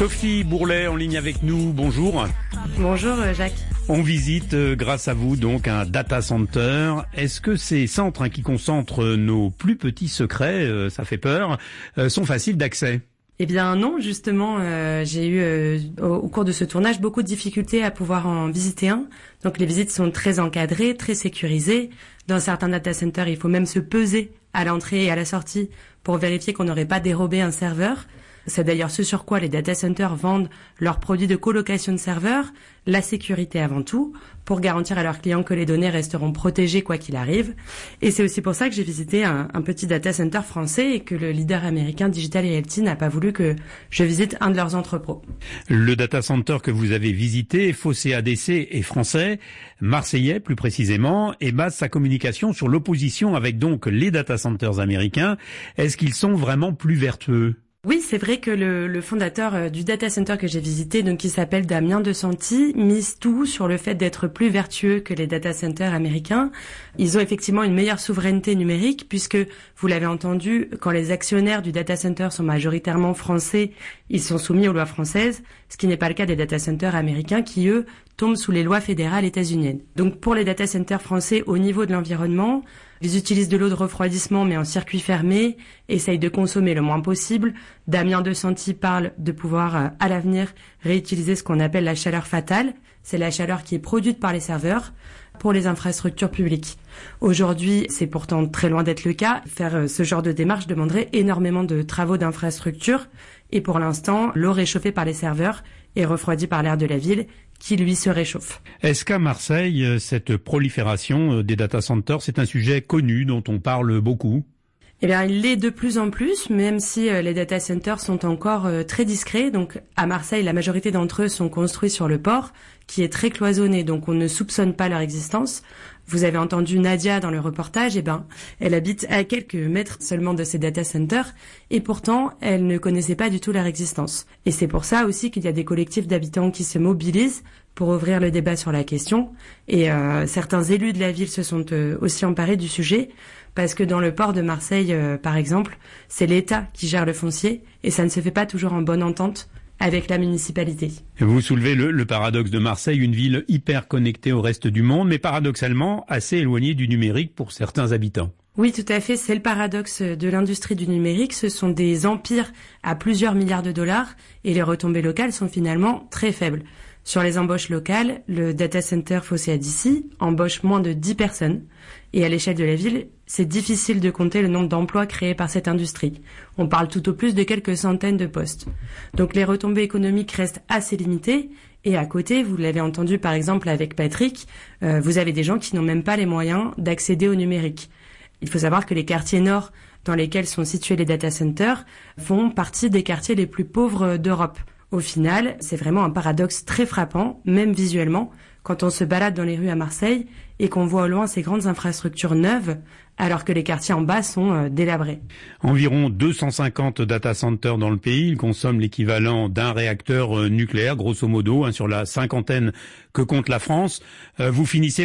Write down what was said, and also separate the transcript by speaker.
Speaker 1: Sophie Bourlet en ligne avec nous, bonjour.
Speaker 2: Bonjour Jacques.
Speaker 1: On visite grâce à vous donc un data center. Est-ce que ces centres qui concentrent nos plus petits secrets, ça fait peur, sont faciles d'accès ?
Speaker 2: Eh bien non, justement, j'ai eu au cours de ce tournage beaucoup de difficultés à pouvoir en visiter un. Donc les visites sont très encadrées, très sécurisées. Dans certains data centers, il faut même se peser à l'entrée et à la sortie pour vérifier qu'on n'aurait pas dérobé un serveur. C'est d'ailleurs ce sur quoi les data centers vendent leurs produits de colocation de serveurs, la sécurité avant tout, pour garantir à leurs clients que les données resteront protégées quoi qu'il arrive. Et c'est aussi pour ça que j'ai visité un petit data center français et que le leader américain Digital Realty n'a pas voulu que je visite un de leurs entrepôts.
Speaker 1: Le data center que vous avez visité, Fossé ADC, est français, marseillais plus précisément, et base sa communication sur l'opposition avec donc les data centers américains. Est-ce qu'ils sont vraiment plus vertueux ?
Speaker 2: Oui, c'est vrai que le fondateur du data center que j'ai visité, donc qui s'appelle Damien De Santi, mise tout sur le fait d'être plus vertueux que les data centers américains. Ils ont effectivement une meilleure souveraineté numérique puisque, vous l'avez entendu, quand les actionnaires du data center sont majoritairement français, ils sont soumis aux lois françaises, ce qui n'est pas le cas des data centers américains qui, eux, tombent sous les lois fédérales états-uniennes. Donc pour les data centers français, au niveau de l'environnement, ils utilisent de l'eau de refroidissement mais en circuit fermé, essayent de consommer le moins possible. Damien De Santi parle de pouvoir à l'avenir réutiliser ce qu'on appelle la chaleur fatale. C'est la chaleur qui est produite par les serveurs pour les infrastructures publiques. Aujourd'hui, c'est pourtant très loin d'être le cas. Faire ce genre de démarche demanderait énormément de travaux d'infrastructure. Et pour l'instant, l'eau réchauffée par les serveurs est refroidie par l'air de la ville qui, lui, se réchauffe.
Speaker 1: Est-ce qu'à Marseille, cette prolifération des data centers, c'est un sujet connu dont on parle beaucoup ?
Speaker 2: Eh bien, il l'est de plus en plus, même si les data centers sont encore très discrets. Donc, à Marseille, la majorité d'entre eux sont construits sur le port, qui est très cloisonné, donc on ne soupçonne pas leur existence. Vous avez entendu Nadia dans le reportage, elle habite à quelques mètres seulement de ces data centers, et pourtant, elle ne connaissait pas du tout leur existence. Et c'est pour ça aussi qu'il y a des collectifs d'habitants qui se mobilisent pour ouvrir le débat sur la question. Et certains élus de la ville se sont aussi emparés du sujet, parce que dans le port de Marseille, par exemple, c'est l'État qui gère le foncier, et ça ne se fait pas toujours en bonne entente avec la municipalité.
Speaker 1: Vous soulevez le paradoxe de Marseille, une ville hyper connectée au reste du monde, mais paradoxalement assez éloignée du numérique pour certains habitants.
Speaker 2: Oui, tout à fait, c'est le paradoxe de l'industrie du numérique. Ce sont des empires à plusieurs milliards de dollars et les retombées locales sont finalement très faibles. Sur les embauches locales, le data center Fossé ADC embauche moins de 10 personnes. Et à l'échelle de la ville, c'est difficile de compter le nombre d'emplois créés par cette industrie. On parle tout au plus de quelques centaines de postes. Donc les retombées économiques restent assez limitées. Et à côté, vous l'avez entendu par exemple avec Patrick, vous avez des gens qui n'ont même pas les moyens d'accéder au numérique. Il faut savoir que les quartiers nord dans lesquels sont situés les data centers font partie des quartiers les plus pauvres d'Europe. Au final, c'est vraiment un paradoxe très frappant, même visuellement, quand on se balade dans les rues à Marseille et qu'on voit au loin ces grandes infrastructures neuves, alors que les quartiers en bas sont délabrés.
Speaker 1: Environ 250 data centers dans le pays, ils consomment l'équivalent d'un réacteur nucléaire, grosso modo, sur la cinquantaine que compte la France. Vous finissez